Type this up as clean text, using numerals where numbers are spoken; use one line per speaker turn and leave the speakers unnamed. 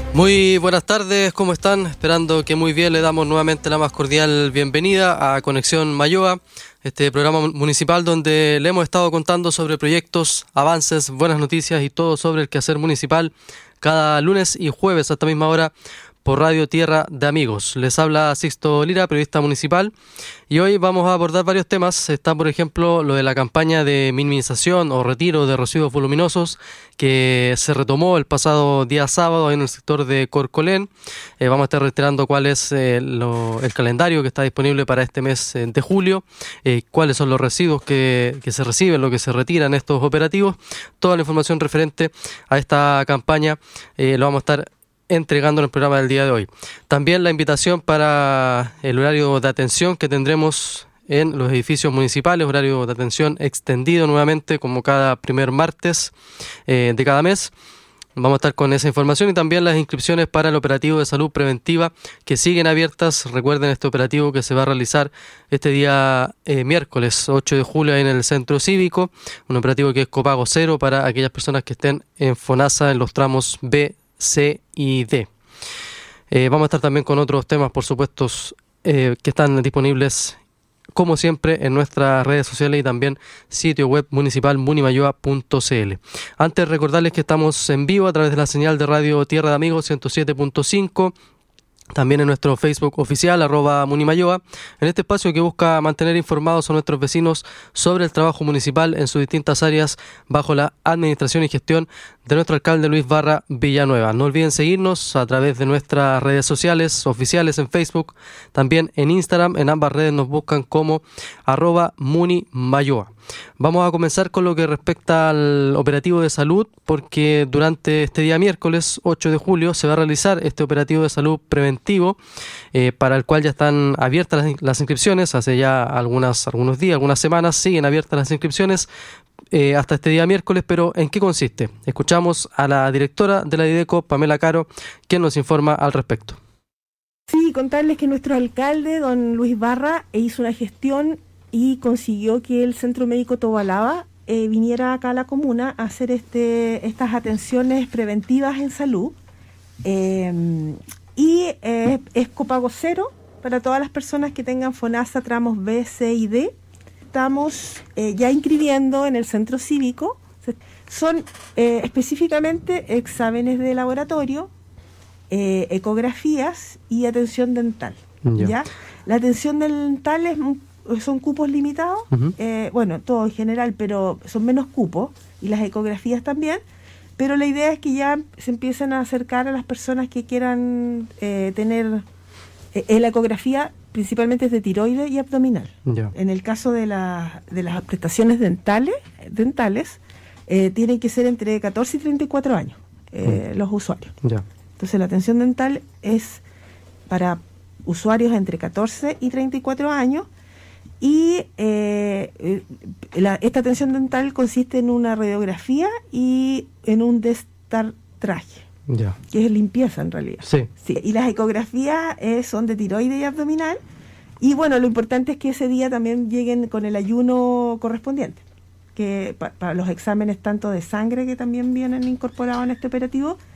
Muy buenas tardes, ¿cómo están? Esperando que muy bien, le damos nuevamente la más cordial bienvenida a Conexión Mayoa, este programa municipal donde le hemos estado contando sobre proyectos, avances, buenas noticias y todo sobre el quehacer municipal cada lunes y jueves a esta misma hora por Radio Tierra de Amigos. Les habla Sixto Lira, periodista municipal, y hoy vamos a abordar varios temas. Está, por ejemplo, lo de la campaña de minimización o retiro de residuos voluminosos que se retomó el pasado día sábado en el sector de Corcolén. Vamos a estar reiterando cuál es el calendario que está disponible para este mes de julio, cuáles son los residuos que se reciben, lo que se retira en estos operativos. Toda la información referente a esta campaña lo vamos a estar entregando en el programa del día de hoy. También la invitación para el horario de atención que tendremos en los edificios municipales, horario de atención extendido nuevamente como cada primer martes de cada mes. Vamos a estar con esa información y también las inscripciones para el operativo de salud preventiva que siguen abiertas. Recuerden este operativo que se va a realizar este día miércoles 8 de julio en el centro cívico, un operativo que es copago cero para aquellas personas que estén en FONASA en los tramos B, C y D. Vamos a estar también con otros temas, por supuesto, que están disponibles, como siempre, en nuestras redes sociales y también sitio web municipal munimayoa.cl. Antes, recordarles que estamos en vivo a través de la señal de Radio Tierra de Amigos 107.5. También en nuestro Facebook oficial, @Munimayoa, en este espacio que busca mantener informados a nuestros vecinos sobre el trabajo municipal en sus distintas áreas bajo la administración y gestión de nuestro alcalde Luis Barra Villanueva. No olviden seguirnos a través de nuestras redes sociales oficiales en Facebook, también en Instagram. En ambas redes nos buscan como @Munimayoa. Vamos a comenzar con lo que respecta al operativo de salud, porque durante este día miércoles 8 de julio se va a realizar este operativo de salud preventivo, para el cual ya están abiertas las inscripciones. Hace ya algunos días, algunas semanas, siguen abiertas las inscripciones hasta este día miércoles. Pero ¿en qué consiste? Escuchamos a la directora de la Dideco, Pamela Caro, quien nos informa al respecto.
Sí, contarles que nuestro alcalde, don Luis Barra, hizo una gestión y consiguió que el Centro Médico Tobalaba viniera acá a la comuna a hacer estas atenciones preventivas en salud. Es copago cero para todas las personas que tengan FONASA tramos B, C y D. Estamos ya inscribiendo en el centro cívico. Son específicamente exámenes de laboratorio, ecografías y atención dental. ¿Ya? La atención dental son cupos limitados, todo en general, pero son menos cupos, y las ecografías también, pero la idea es que ya se empiecen a acercar a las personas que quieran tener la ecografía, principalmente es de tiroides y abdominal. En el caso de las prestaciones dentales tienen que ser entre 14 y 34 años los usuarios. Entonces la atención dental es para usuarios entre 14 y 34 años. Y esta atención dental consiste en una radiografía y en un destartraje, que es limpieza en realidad. Sí. Y las ecografías son de tiroides y abdominal. Y bueno, lo importante es que ese día también lleguen con el ayuno correspondiente, que para los exámenes tanto de sangre que también vienen incorporados en este operativo,